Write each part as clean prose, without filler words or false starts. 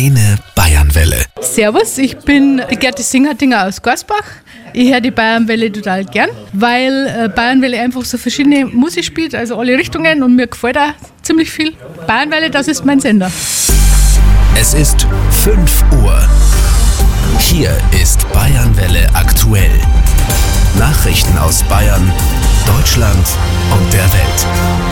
Deine Bayernwelle. Servus, ich bin die Gerti Singertinger aus Gorsbach. Ich höre die Bayernwelle total gern, weil Bayernwelle einfach so verschiedene Musik spielt, also alle Richtungen, und mir gefällt auch ziemlich viel. Bayernwelle, das ist mein Sender. Es ist 5 Uhr. Hier ist Bayernwelle aktuell. Nachrichten aus Bayern, Deutschland und der Welt.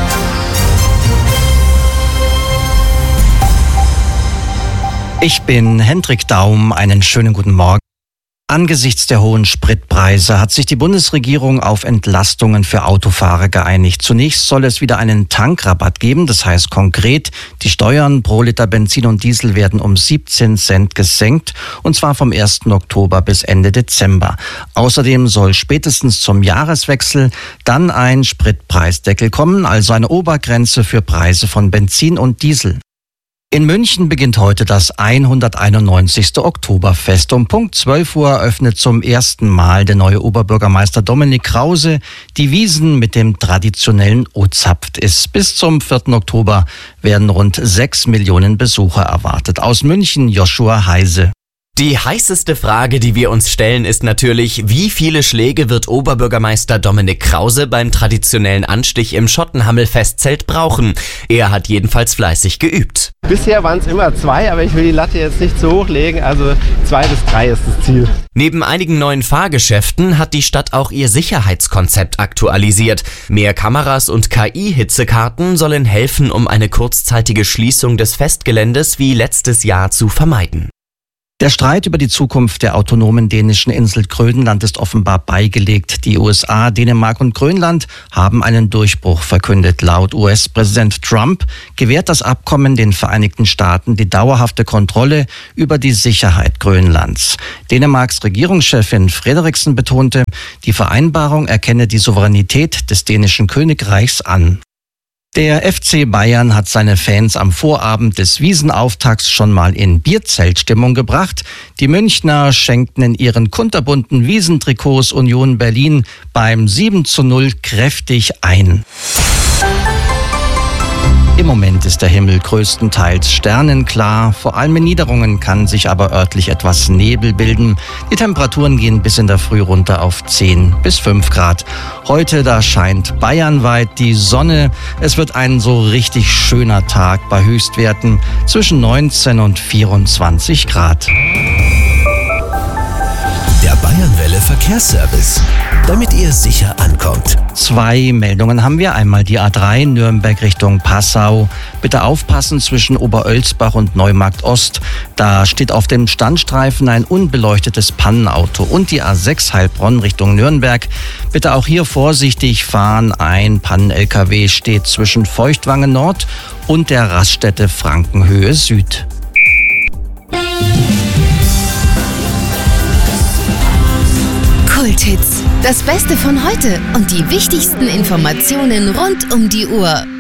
Ich bin Hendrik Daum, einen schönen guten Morgen. Angesichts der hohen Spritpreise hat sich die Bundesregierung auf Entlastungen für Autofahrer geeinigt. Zunächst soll es wieder einen Tankrabatt geben. Das heißt konkret, die Steuern pro Liter Benzin und Diesel werden um 17 Cent gesenkt, und zwar vom 1. Oktober bis Ende Dezember. Außerdem soll spätestens zum Jahreswechsel dann ein Spritpreisdeckel kommen, also eine Obergrenze für Preise von Benzin und Diesel. In München beginnt heute das 191. Oktoberfest. Um Punkt 12 Uhr eröffnet zum ersten Mal der neue Oberbürgermeister Dominik Krause die Wiesn mit dem traditionellen O-Zapft-Iss. Bis zum 4. Oktober werden rund 6 Millionen Besucher erwartet. Aus München Joshua Heise. Die heißeste Frage, die wir uns stellen, ist natürlich, wie viele Schläge wird Oberbürgermeister Dominik Krause beim traditionellen Anstich im Schottenhammel-Festzelt brauchen? Er hat jedenfalls fleißig geübt. Bisher waren es immer 2, aber ich will die Latte jetzt nicht zu hoch legen, also 2 bis 3 ist das Ziel. Neben einigen neuen Fahrgeschäften hat die Stadt auch ihr Sicherheitskonzept aktualisiert. Mehr Kameras und KI-Hitzekarten sollen helfen, um eine kurzzeitige Schließung des Festgeländes wie letztes Jahr zu vermeiden. Der Streit über die Zukunft der autonomen dänischen Insel Grönland ist offenbar beigelegt. Die USA, Dänemark und Grönland haben einen Durchbruch verkündet. Laut US-Präsident Trump gewährt das Abkommen den Vereinigten Staaten die dauerhafte Kontrolle über die Sicherheit Grönlands. Dänemarks Regierungschefin Frederiksen betonte, die Vereinbarung erkenne die Souveränität des dänischen Königreichs an. Der FC Bayern hat seine Fans am Vorabend des Wiesenauftakts schon mal in Bierzeltstimmung gebracht. Die Münchner schenkten in ihren kunterbunten Wiesentrikots Union Berlin beim 7:0 kräftig ein. Im Moment ist der Himmel größtenteils sternenklar. Vor allem in Niederungen kann sich aber örtlich etwas Nebel bilden. Die Temperaturen gehen bis in der Früh runter auf 10 bis 5 Grad. Heute, da scheint bayernweit die Sonne. Es wird ein so richtig schöner Tag bei Höchstwerten zwischen 19 und 24 Grad. Der Bayernwelle Verkehrsservice, damit ihr sicher ankommt. 2 Meldungen haben wir. Einmal die A3 Nürnberg Richtung Passau. Bitte aufpassen zwischen Oberölsbach und Neumarkt Ost. Da steht auf dem Standstreifen ein unbeleuchtetes Pannenauto. Und die A6 Heilbronn Richtung Nürnberg. Bitte auch hier vorsichtig fahren. Ein Pannen-LKW steht zwischen Feuchtwangen Nord und der Raststätte Frankenhöhe Süd. Kulthits. Das Beste von heute und die wichtigsten Informationen rund um die Uhr.